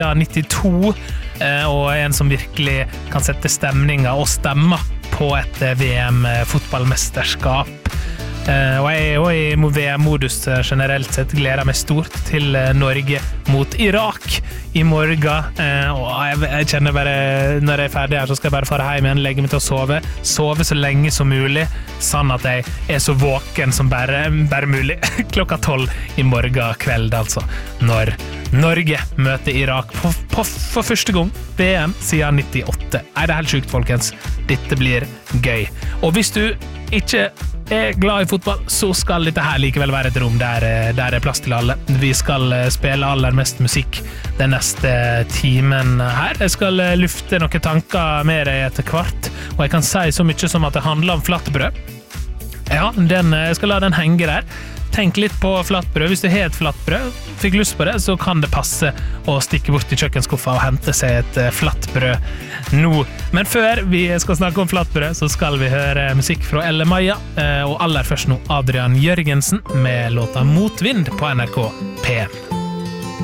92, og en som virkelig kan sette stemninger og stemmer på et VM-fotballmesterskap. Og jeg er jo i VM-modus generelt sett, gleder meg stort til Norge mot Irak i morgen, og jeg kjenner bare, når jeg er ferdig her så skal jeg bare fare hjem igjen, legge meg til å sove så lenge som mulig, sånn at jeg er så våken som bare mulig, klokka 12 i morgen kveld altså, når Norge møter Irak for første gang VM siden 98. Nei, det er helt sykt, folkens. Dette blir gøy. Og hvis du ikke er glad i fotball, så skal dette her likevel være et rom der er plass til alle. Vi skal spille aller mest musikk den neste timen her. Jeg skal lufte noen tanker med deg etter hvert, og jeg kan si så mye som at det handler om flatbrød. Ja, jeg skal la den henge der. Tenk litt på flatbrød. Hvis du har et flatbrød, fikk lyst på det, så kan det passe å stikke bort i kjøkkenskuffa og hente seg et flatbrød nå. Men før vi skal snakke om flatbrød, så skal vi høre musikk fra Elle Maja, og aller først nå Adrian Jørgensen med låta Motvind på NRK P1.